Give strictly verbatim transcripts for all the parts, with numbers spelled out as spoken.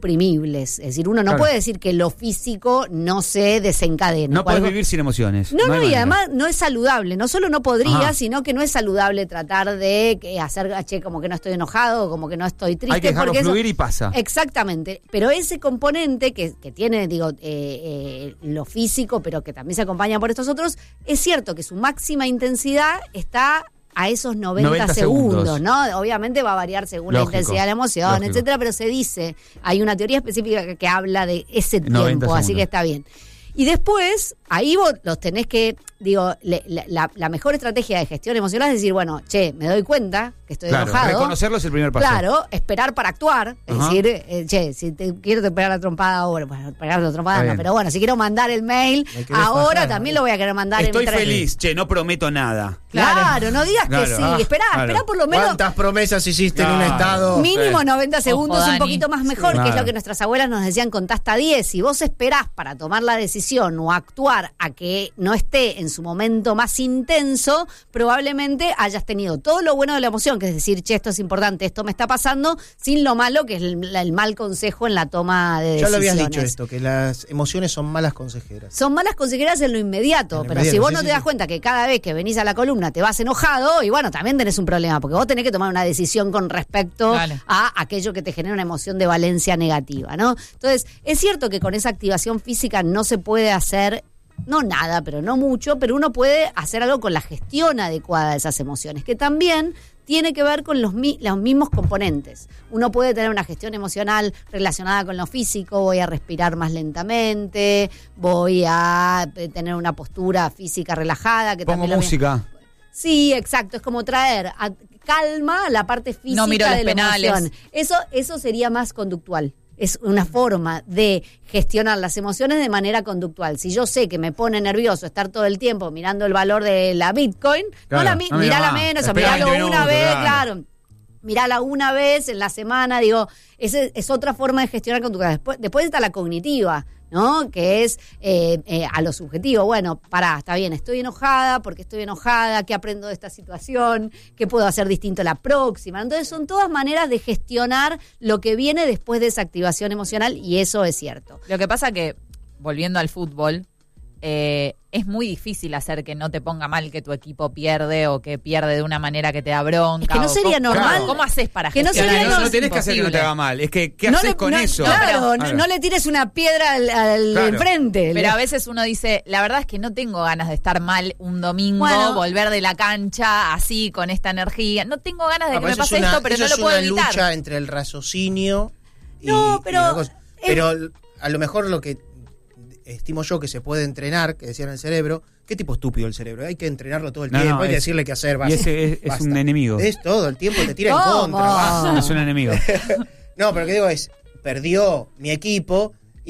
suprimibles. Es decir, uno no claro. puede decir que lo físico no se desencadene. No puedes vivir sin emociones. No, no, no y manera. Además no es saludable. No solo no podría, Ajá. sino que no es saludable tratar de hacer, che, como que no estoy enojado, como que no estoy triste. Hay que dejarlo fluir eso, y pasa. Exactamente. Pero ese componente que, que tiene, digo, eh, eh, lo físico, pero que también se acompaña por estos otros, es cierto que su máxima intensidad está a esos noventa, noventa segundos, segundos, ¿no? Obviamente va a variar según Lógico. la intensidad de la emoción, Lógico. etcétera, pero se dice, hay una teoría específica que, que habla de ese tiempo, así que está bien. Y después, ahí vos los tenés que, digo, le, la, la mejor estrategia de gestión emocional es decir, bueno, che, me doy cuenta que estoy claro, enojado. Reconocerlo es el primer paso. Claro, esperar para actuar. Es Ajá. decir, eh, che, si te quiero te pegar la trompada ahora, bueno, pegar la trompada no, pero bueno, si quiero mandar el mail ahora, bajar, también lo voy a querer mandar Estoy en tres. feliz, che, no prometo nada. Claro, claro no digas claro. que sí. Ah, esperá, claro. esperá por lo menos. ¿Cuántas promesas hiciste claro. en un estado? Mínimo sí. noventa segundos, Ojo, un poquito más mejor, sí. que claro. es lo que nuestras abuelas nos decían, contá hasta diez. Si vos esperás para tomar la decisión o actuar a que no esté en su momento más intenso, probablemente hayas tenido todo lo bueno de la emoción, que es decir, che, esto es importante, esto me está pasando, sin lo malo, que es el, el mal consejo en la toma de decisiones. Ya lo habías dicho esto, que las emociones son malas consejeras. Son malas consejeras en lo inmediato, en lo pero inmediato, si vos sí, no te sí, das sí. cuenta que cada vez que venís a la columna te vas enojado, y bueno, también tenés un problema, porque vos tenés que tomar una decisión con respecto vale. a aquello que te genera una emoción de valencia negativa, ¿no? Entonces, es cierto que con esa activación física no se puede hacer no nada, pero no mucho, pero uno puede hacer algo con la gestión adecuada de esas emociones, que también tiene que ver con los, mi- los mismos componentes. Uno puede tener una gestión emocional relacionada con lo físico, voy a respirar más lentamente, voy a tener una postura física relajada. Que Pongo también música. Lo... Sí, exacto, es como traer a calma a la parte física no miro de los la penales. emoción. Eso, eso sería más conductual. Es una forma de gestionar las emociones de manera conductual. Si yo sé que me pone nervioso estar todo el tiempo mirando el valor de la Bitcoin, claro, no la mi- no mirala menos, o miralo una minutos, vez, claro. claro. Mirala una vez en la semana, digo, esa es otra forma de gestionar conducta. Después, después está la cognitiva, ¿no? Que es eh, eh, a lo subjetivo. Bueno, pará, está bien, estoy enojada, porque estoy enojada, ¿qué aprendo de esta situación? ¿Qué puedo hacer distinto la próxima? Entonces son todas maneras de gestionar lo que viene después de esa activación emocional, y eso es cierto. Lo que pasa que, volviendo al fútbol, eh, es muy difícil hacer que no te ponga mal que tu equipo pierde o que pierde de una manera que te da bronca. Es que no sería ¿cómo, normal. ¿Cómo haces para que no gestionar sería eso? No, no tenés es que hacer que no te haga mal. Es que, ¿qué no haces le, con no, eso? Claro, pero, no, no le tires una piedra al, al claro. enfrente. Pero a veces uno dice, la verdad es que no tengo ganas de estar mal un domingo, bueno, volver de la cancha así, con esta energía. No tengo ganas de no, que me pase una, esto, pero no lo puedo evitar. Es una lucha entre el raciocinio y, no, pero, y la cosa. Pero es, a lo mejor lo que estimo yo que se puede entrenar, que decían el cerebro, qué tipo estúpido el cerebro, hay que entrenarlo todo el no, tiempo, no, hay que es, decirle qué hacer, basta, y ese es, es un enemigo. Es todo el tiempo, te tira en ¿Cómo? contra, basta. Es un enemigo. No, pero lo que digo es, perdió mi equipo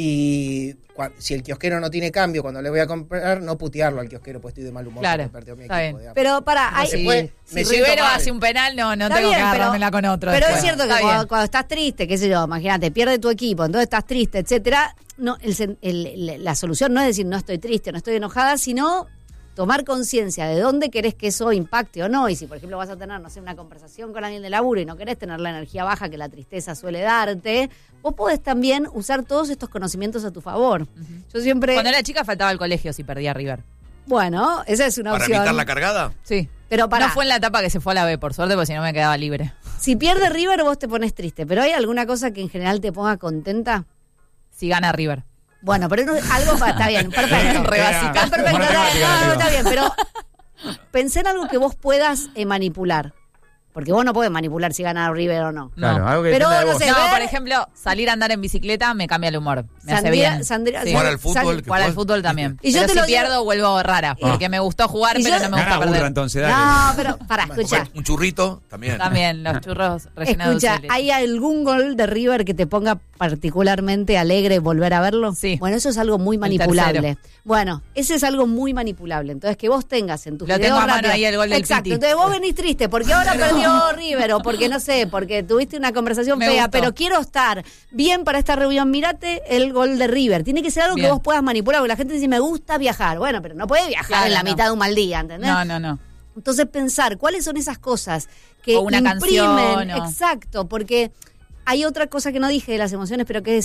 y cua- si el kiosquero no tiene cambio cuando le voy a comprar, no putearlo al kiosquero, pues estoy de mal humor Claro, porque perdió mi está equipo. bien. Pero para, No hay, se puede, Si me siento Rivero mal. hace un penal, no, no Está tengo bien, que pero- agarrármela con otro. Pero después. es cierto que Está cuando, bien. cuando estás triste, qué sé yo, imagínate, pierde tu equipo, entonces estás triste, etcétera. No, el, sen- el- el- la solución no es decir no estoy triste, no estoy enojada, sino tomar conciencia de dónde querés que eso impacte o no. Y si, por ejemplo, vas a tener, no sé, una conversación con alguien de laburo y no querés tener la energía baja que la tristeza suele darte, vos podés también usar todos estos conocimientos a tu favor. Uh-huh. Yo siempre... Cuando era chica faltaba al colegio si perdía River. Bueno, esa es una ¿Para opción. evitar la cargada? Sí. Pero pará. No fue en la etapa que se fue a la B, por suerte, porque si no me quedaba libre. Si pierde River, vos te pones triste. ¿Pero hay alguna cosa que en general te ponga contenta? Si gana River. Bueno, pero no, algo para, está bien, perfecto. Re básica. Está perfecto, Buena está, temática, no, no, digo. está bien, pero pensé en algo que vos puedas eh, manipular. Porque vos no podés manipular si gana River o no. Claro, No. algo que Pero, dependa de no vos. sé, No, ver- por ejemplo, salir a andar en bicicleta me cambia el humor. Me hace Sandría- bien. Sandría- Sí. Jugar al fútbol, Sal- que Jugar al jugás- fútbol también. Y yo pero te si lo- pierdo, vuelvo rara. Porque me gustó jugar, Y pero yo- no me gusta Gana burra, perder. entonces, dale. No, pero pará, escucha. Un churrito también. También, los churros rellenados Escucha, de dulce de ¿hay leche. algún gol de River que te ponga particularmente alegre volver a verlo? Sí. Bueno, eso es algo muy El manipulable. tercero. Bueno, ese es algo muy manipulable. Entonces, que vos tengas en tu Lo video tengo a mano rápido- ahí el gol del Exacto. Piti. Entonces vos venís triste porque ahora perdió River o porque no sé, porque tuviste una conversación Me fea, gustó. pero quiero estar bien para esta reunión. Mírate el gol de River. Tiene que ser algo Bien. que vos puedas manipular, porque la gente dice, me gusta viajar. Bueno, pero no puede viajar Claro, en la no. mitad de un mal día, ¿entendés? No, no, no. Entonces pensar cuáles son esas cosas que O una imprimen, canción, o- exacto, porque hay otra cosa que no dije de las emociones, pero que es